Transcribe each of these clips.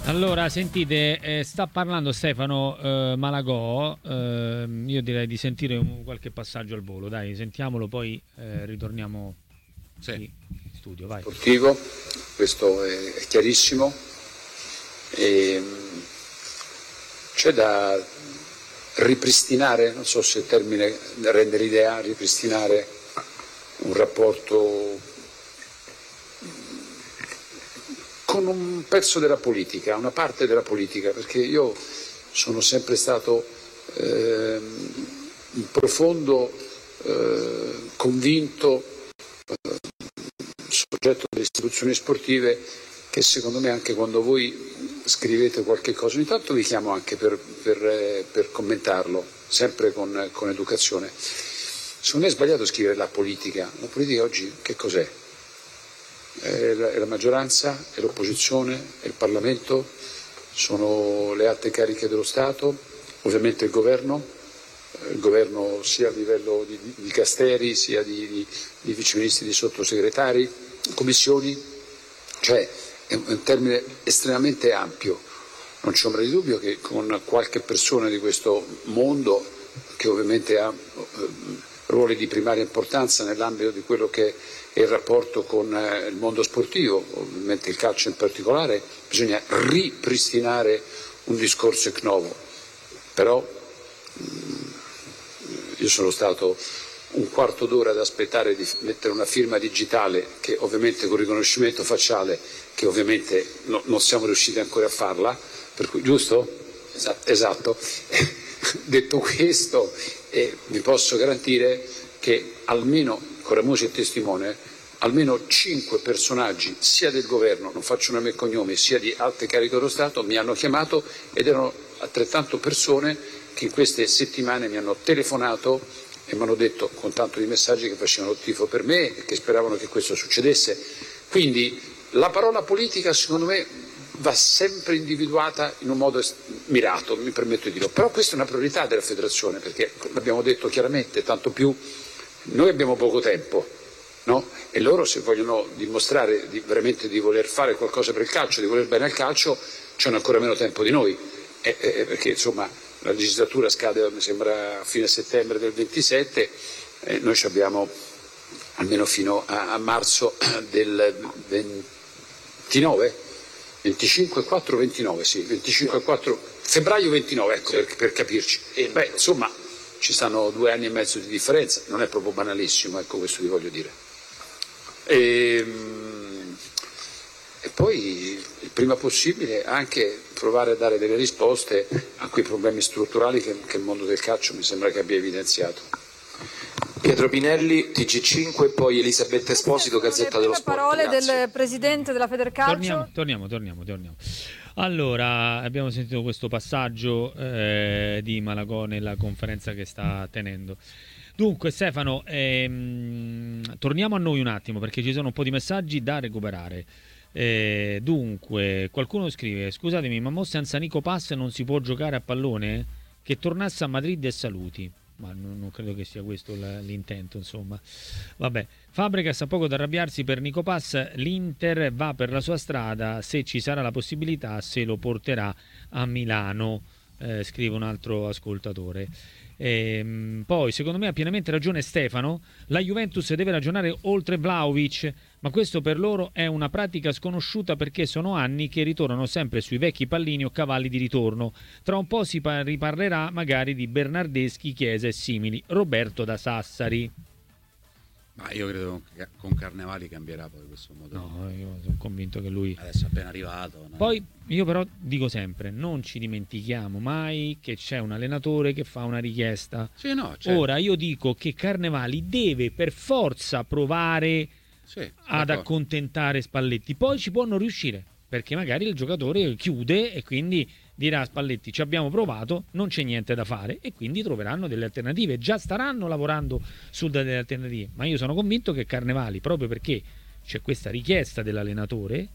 Allora, sentite, sta parlando Stefano Malagò, io direi di sentire qualche passaggio al volo, dai, sentiamolo, poi ritorniamo in studio, vai. Sportivo, questo è chiarissimo, e c'è da ripristinare, non so se il termine rende l'idea, ripristinare un rapporto con un pezzo della politica, una parte della politica, perché io sono sempre stato un profondo, convinto soggetto delle istituzioni sportive, che secondo me anche quando voi scrivete qualche cosa, ogni tanto vi chiamo anche per commentarlo, sempre con educazione. Secondo me è sbagliato scrivere la politica oggi che cos'è? È la maggioranza, è l'opposizione, è il Parlamento, sono le alte cariche dello Stato, ovviamente il governo sia a livello di dicasteri, sia di viceministri, di sottosegretari, commissioni, cioè è un termine estremamente ampio. Non c'è ombra di dubbio che con qualche persona di questo mondo, che ovviamente ha ruoli di primaria importanza nell'ambito di quello che è il rapporto con il mondo sportivo, ovviamente il calcio in particolare, bisogna ripristinare un discorso ex novo. Però io sono stato un quarto d'ora ad aspettare di mettere una firma digitale, che ovviamente con riconoscimento facciale, che ovviamente non siamo riusciti ancora a farla, per cui, giusto? Esatto. Detto questo, vi posso garantire che almeno, Coramusi è testimone, almeno 5 personaggi, sia del governo, non faccio nome e cognome, sia di alte cariche dello Stato, mi hanno chiamato, ed erano altrettanto persone che in queste settimane mi hanno telefonato e mi hanno detto, con tanto di messaggi, che facevano tifo per me e che speravano che questo succedesse. Quindi la parola politica, secondo me, va sempre individuata in un modo mirato, mi permetto di dirlo. Però questa è una priorità della federazione, perché l'abbiamo detto chiaramente, tanto più noi abbiamo poco tempo, no? E loro, se vogliono dimostrare veramente di voler fare qualcosa per il calcio, di voler bene al calcio, c'hanno ancora meno tempo di noi, perché insomma la legislatura scade, mi sembra, a fine settembre del 27, noi ci abbiamo almeno fino a marzo del 29, 25, 4, 29, sì, 25, 4, febbraio 29, ecco, sì, per capirci. Beh, insomma, ci stanno 2 anni e mezzo di differenza, non è proprio banalissimo, ecco, questo vi voglio dire. E poi il prima possibile anche provare a dare delle risposte a quei problemi strutturali che il mondo del calcio mi sembra che abbia evidenziato. Pietro Pinelli, TG5, e poi Elisabetta Esposito, Gazzetta dello Sport. Parole Grazie. del presidente della Federcalcio. Torniamo. Allora, abbiamo sentito questo passaggio di Malagò nella conferenza che sta tenendo. Dunque, Stefano, torniamo a noi un attimo, perché ci sono un po' di messaggi da recuperare. Dunque, qualcuno scrive: scusatemi, ma mo senza Nico Pass non si può giocare a pallone? Che tornasse a Madrid e saluti. Ma non credo che sia questo l'intento, insomma. Vabbè, Fabregas ha poco da arrabbiarsi per Nico Pass, l'Inter va per la sua strada, se ci sarà la possibilità se lo porterà a Milano, scrive un altro ascoltatore. Poi, secondo me ha pienamente ragione Stefano, la Juventus deve ragionare oltre Vlahovic, ma questo per loro è una pratica sconosciuta, perché sono anni che ritornano sempre sui vecchi pallini o cavalli di ritorno. Tra un po' si riparlerà magari di Bernardeschi, Chiesa e simili. Roberto da Sassari. Ma io credo che con Carnevali cambierà poi questo modello. No, io sono convinto che lui adesso è appena arrivato. Poi io però dico sempre, non ci dimentichiamo mai che c'è un allenatore che fa una richiesta. Sì, no, certo. Ora io dico che Carnevali deve per forza provare ad accontentare Spalletti, poi ci può non riuscire, perché magari il giocatore chiude e quindi dirà a Spalletti: ci abbiamo provato, non c'è niente da fare, e quindi troveranno delle alternative, già staranno lavorando su delle alternative. Ma io sono convinto che Carnevali, proprio perché c'è questa richiesta dell'allenatore,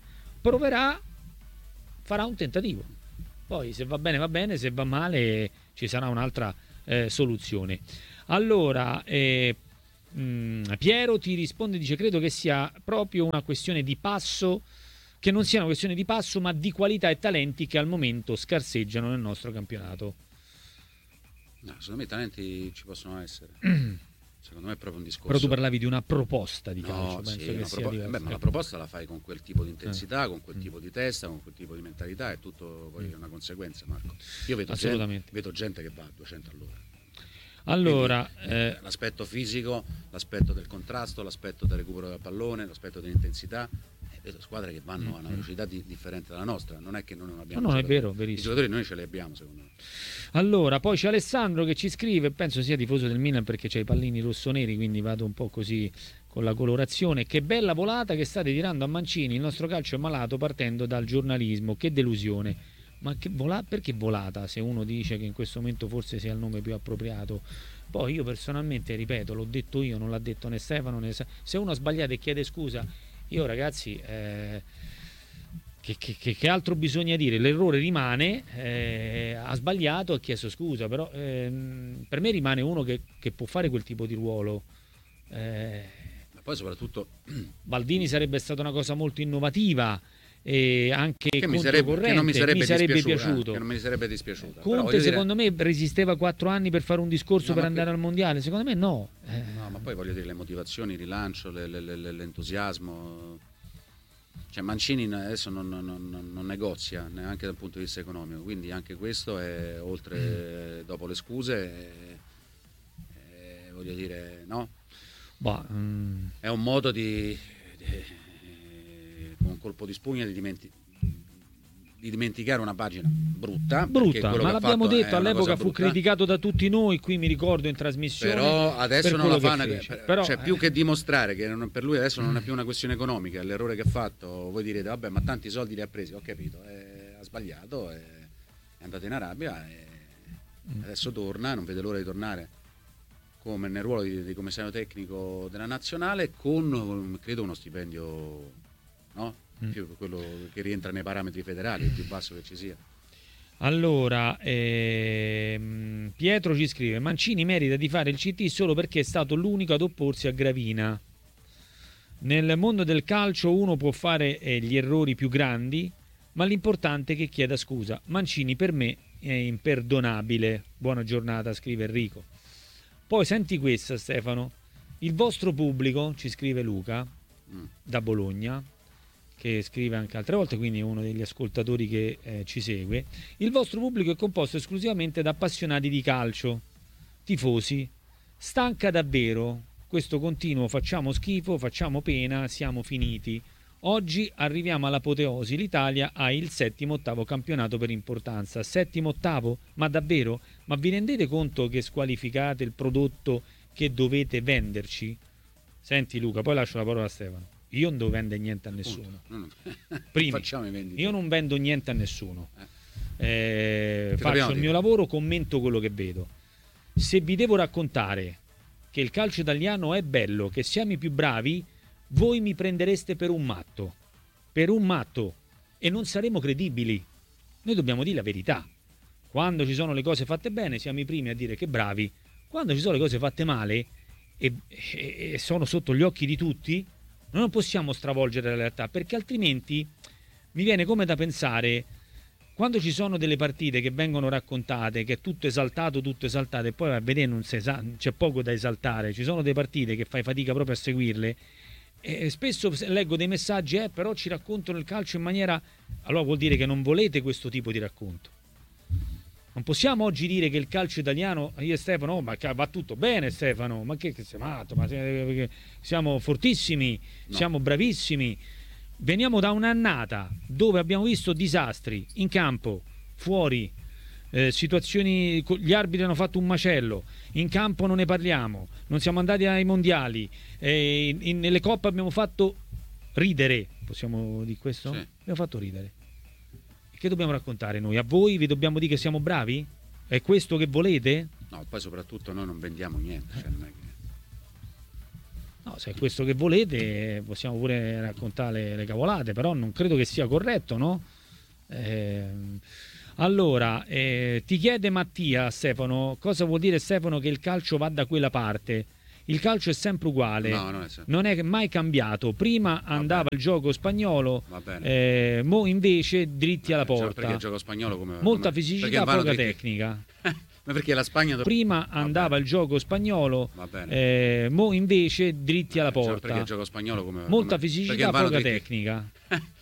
farà un tentativo, poi se va bene, se va male ci sarà un'altra soluzione. Allora Piero ti risponde, dice: credo che sia proprio una questione di passo che non sia una questione di passo, ma di qualità e talenti che al momento scarseggiano nel nostro campionato. No, secondo me i talenti ci possono essere. Secondo me è proprio un discorso. Però tu parlavi di una proposta di calcio, No, penso sì, che sia diverso. ma la proposta la fai con quel tipo di intensità, con quel tipo di testa, con quel tipo di mentalità, è tutto poi una conseguenza, Marco. Io vedo gente che va a 200 all'ora. Allora, l'aspetto fisico, l'aspetto del contrasto, l'aspetto del recupero del pallone, l'aspetto dell'intensità. Vedo squadre che vanno a una velocità differente dalla nostra. Non è che noi non abbiamo. No, è vero, verissimo. I giocatori noi ce li abbiamo, secondo me. Allora, poi c'è Alessandro che ci scrive, penso sia tifoso del Milan perché c'è i pallini rossoneri, quindi vado un po' così con la colorazione. Che bella volata che state tirando a Mancini, il nostro calcio è malato partendo dal giornalismo, che delusione. Ma perché volata, se uno dice che in questo momento forse sia il nome più appropriato? Poi io personalmente, ripeto, l'ho detto io, non l'ha detto né Stefano né... Se uno ha sbagliato e chiede scusa, io ragazzi... Che altro bisogna dire? L'errore rimane, ha sbagliato, ha chiesto scusa, però per me rimane uno che può fare quel tipo di ruolo. Ma poi soprattutto Baldini sarebbe stata una cosa molto innovativa e anche che non mi sarebbe piaciuto. Che non mi sarebbe dispiaciuto. Conte secondo me resisteva 4 anni per fare un discorso per andare al mondiale, secondo me no. No, ma poi voglio dire le motivazioni, il rilancio, l'entusiasmo. Cioè Mancini adesso non negozia neanche dal punto di vista economico, quindi anche questo è oltre dopo le scuse voglio dire no? È un modo con un colpo di spugna di dimenticare una pagina brutta, ma l'abbiamo detto all'epoca, fu criticato da tutti noi, qui mi ricordo in trasmissione, però adesso non la fa però, più che dimostrare che per lui adesso non è più una questione economica, l'errore che ha fatto, voi direte vabbè ma tanti soldi li ha presi, ho capito, ha sbagliato, è andato in Arabia e adesso torna, non vede l'ora di tornare come nel ruolo di commissario tecnico della nazionale con credo uno stipendio, no? Più quello che rientra nei parametri federali, il più basso che ci sia. Allora, Pietro ci scrive: Mancini merita di fare il CT solo perché è stato l'unico ad opporsi a Gravina. Nel mondo del calcio uno può fare gli errori più grandi, ma l'importante è che chieda scusa. Mancini per me è imperdonabile. Buona giornata, scrive Enrico. Poi senti questa, Stefano: il vostro pubblico, ci scrive Luca da Bologna, che scrive anche altre volte, quindi è uno degli ascoltatori che ci segue. Il vostro pubblico è composto esclusivamente da appassionati di calcio, tifosi. Stanca davvero questo continuo facciamo schifo, facciamo pena, siamo finiti. Oggi arriviamo all'apoteosi, l'Italia ha il 7º-8º campionato per importanza. 7º-8º? Ma davvero? Ma vi rendete conto che squalificate il prodotto che dovete venderci? Senti Luca, poi lascio la parola a Stefano. Io non devo vendere niente a nessuno. Prima, io non vendo niente a nessuno. Faccio il mio lavoro, commento quello che vedo. Se vi devo raccontare che il calcio italiano è bello, che siamo i più bravi, voi mi prendereste per un matto. Per un matto. E non saremo credibili. Noi dobbiamo dire la verità. Quando ci sono le cose fatte bene, siamo i primi a dire che bravi. Quando ci sono le cose fatte male e sono sotto gli occhi di tutti, non possiamo stravolgere la realtà, perché altrimenti mi viene come da pensare, quando ci sono delle partite che vengono raccontate, che è tutto esaltato e poi a vedere c'è poco da esaltare, ci sono delle partite che fai fatica proprio a seguirle, e spesso leggo dei messaggi, però ci raccontano il calcio in maniera... Allora vuol dire che non volete questo tipo di racconto. Non possiamo oggi dire che il calcio italiano, io e Stefano, ma va tutto bene Stefano, ma che sei matto, ma siamo fortissimi, no. Siamo bravissimi. Veniamo da un'annata dove abbiamo visto disastri in campo, fuori, situazioni, gli arbitri hanno fatto un macello, in campo non ne parliamo, non siamo andati ai mondiali, nelle coppe abbiamo fatto ridere, possiamo dire questo? Sì. Abbiamo fatto ridere. Che dobbiamo raccontare noi? A voi vi dobbiamo dire che siamo bravi? È questo che volete? No, poi soprattutto noi non vendiamo niente. Cioè non è che... No, se è questo che volete possiamo pure raccontare le cavolate, però non credo che sia corretto, no? Allora, ti chiede Mattia, Stefano, cosa vuol dire Stefano che il calcio va da quella parte? il calcio è sempre uguale, No, non è sempre. non è mai cambiato. Prima andava il gioco spagnolo, Va bene. mo invece dritti alla Perché porta. il gioco spagnolo Molta perché fisicità, vanno poca dritti? tecnica. Ma perché la Spagna Prima andava il gioco spagnolo, Va bene. mo invece dritti alla Perché porta. il gioco spagnolo Molta perché fisicità, vanno poca dritti? tecnica.